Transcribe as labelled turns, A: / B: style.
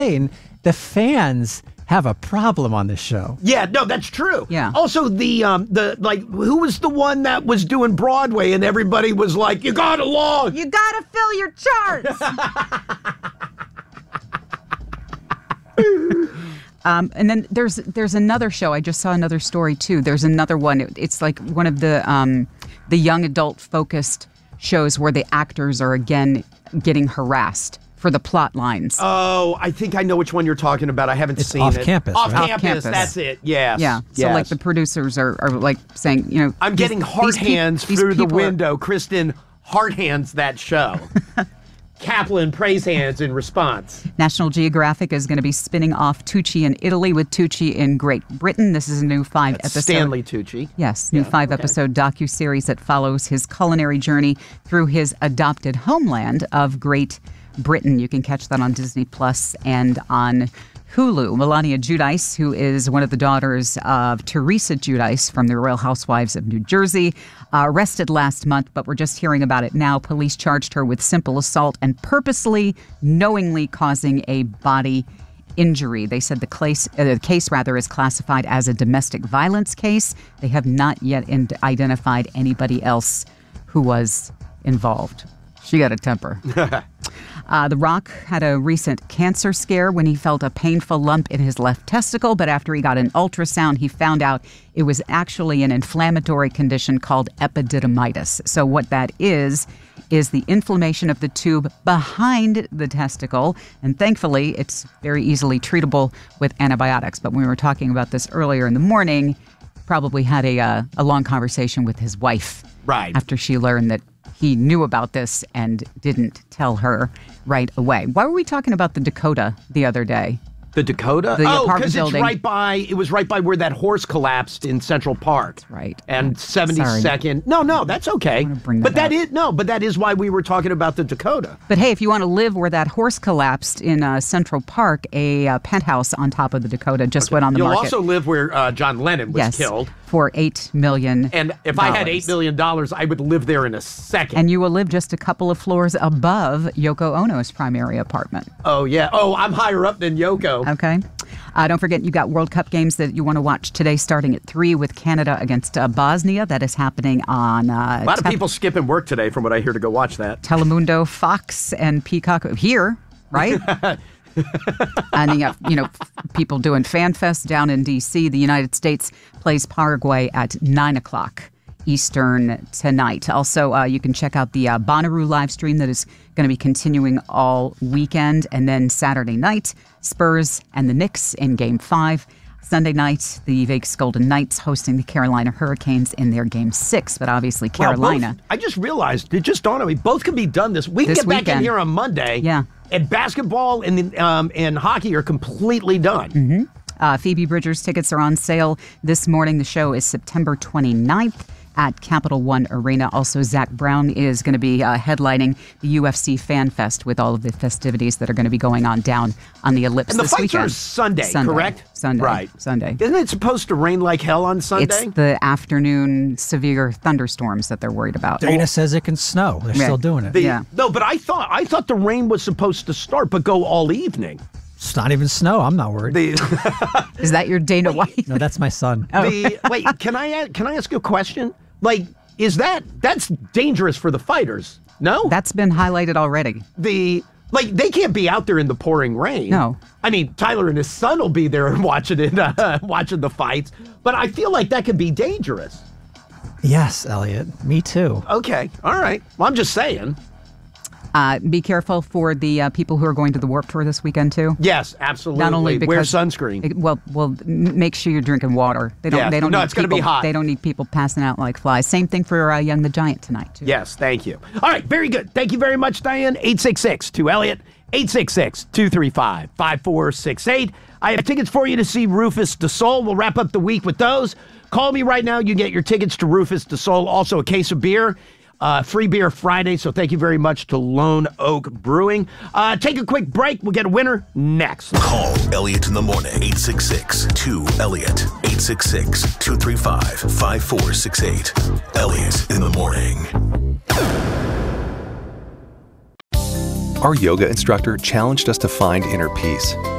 A: the fans have a problem on this show.
B: Yeah, no, that's true.
C: Yeah.
B: Also, who was the one that was doing Broadway and everybody was like, you gotta log.
C: You gotta fill your charts. And then there's another show. I just saw another story too. There's another one. It's like one of the young adult focused shows where the actors are again getting harassed for the plot lines.
B: Oh, I think I know which one you're talking about. I haven't seen
A: Off
B: it.
A: Campus,
B: Off
A: right?
B: campus, that's it. Yes.
C: Yeah. So like the producers are like saying, you know,
B: I'm getting hard hands through the window. Kristen hard hands that show. Kaplan praise hands in response.
C: National Geographic is going to be spinning off Tucci in Italy with Tucci in Great Britain. This is a new 5-episode.
B: Stanley Tucci.
C: Yes, new 5-episode docuseries that follows his culinary journey through his adopted homeland of Great Britain. You can catch that on Disney Plus and on Hulu. Melania Giudice, who is one of the daughters of Teresa Giudice from the Real Housewives of New Jersey, arrested last month, but we're just hearing about it now. Police charged her with simple assault and purposely, knowingly causing a body injury. They said the case is classified as a domestic violence case. They have not yet identified anybody else who was involved. She got a temper. The Rock had a recent cancer scare when he felt a painful lump in his left testicle, but after he got an ultrasound, he found out it was actually an inflammatory condition called epididymitis. So what that is the inflammation of the tube behind the testicle, and thankfully, it's very easily treatable with antibiotics. But when we were talking about this earlier in the morning, probably had a long conversation with his wife.
B: Right.
C: After she learned that he knew about this and didn't tell her right away. Why were we talking about the Dakota the other day?
B: The Dakota?
C: The apartment
B: because
C: building.
B: it was right by where that horse collapsed in Central Park.
C: That's right.
B: And 72nd. No, that's okay. But that is why we were talking about the Dakota.
C: But hey, if you want to live where that horse collapsed in Central Park, a penthouse on top of the Dakota just went on the market.
B: You'll also live where John Lennon was killed.
C: For $8 million.
B: And if I had $8 million, I would live there in a second.
C: And you will live just a couple of floors above Yoko Ono's primary apartment.
B: Oh, yeah. Oh, I'm higher up than Yoko.
C: Okay. Don't forget, you got World Cup games that you want to watch today starting at 3 with Canada against Bosnia. That is happening on...
B: a lot of people skipping work today from what I hear to go watch that.
C: Telemundo, Fox, and Peacock here, right? And you have, people doing Fan Fest down in D.C. The United States plays Paraguay at 9 o'clock Eastern tonight. Also, you can check out the Bonnaroo live stream that is going to be continuing all weekend. And then Saturday night, Spurs and the Knicks in Game 5. Sunday night, the Vegas Golden Knights hosting the Carolina Hurricanes in their Game 6. But obviously, Carolina...
B: I just realized, it just dawned on me, both can be done this. We can get back in here on Monday.
C: Yeah.
B: And basketball and hockey are completely done.
C: Mm-hmm. Phoebe Bridgers tickets are on sale this morning. The show is September 29th at Capital One Arena. Also, Zach Brown is going to be headlining the UFC Fan Fest with all of the festivities that are going to be going on down on the Ellipse this weekend.
B: And the fights are Sunday, correct?
C: Sunday.
B: Right.
C: Sunday.
B: Isn't it supposed to rain like hell on Sunday?
C: It's the afternoon severe thunderstorms that they're worried about.
A: Dana says it can snow. They're still doing it.
B: No, but I thought the rain was supposed to start but go all evening.
A: It's not even snow. I'm not worried.
C: Is that your Dana White?
A: No, that's my son.
B: Wait, can I ask you a question? Like, that's dangerous for the fighters? No,
C: that's been highlighted already.
B: They can't be out there in the pouring rain.
C: No,
B: I mean Tyler and his son will be there and watching the fights. But I feel like that could be dangerous.
A: Yes, Elliot. Me too.
B: Okay, all right. Well, I'm just saying.
C: Be careful for the people who are going to the Warped Tour this weekend too.
B: Yes, absolutely.
C: Not only because
B: wear sunscreen.
C: Well, make sure you're drinking water. They don't.
B: No, it's going to be hot.
C: They don't need people passing out like flies. Same thing for Young the Giant tonight too.
B: Yes, thank you. All right, very good. Thank you very much, Diane. 866-2-ELLIOT. 866-235-5468. I have tickets for you to see Rufus Du Sol. We'll wrap up the week with those. Call me right now. You get your tickets to Rufus Du Sol. Also, a case of beer. Free beer Friday, so thank you very much to Lone Oak Brewing. Take a quick break. We'll get a winner next.
D: Call Elliot in the morning, 866-2-ELLIOT, 866-235-5468. Elliot in the morning.
E: Our yoga instructor challenged us to find inner peace.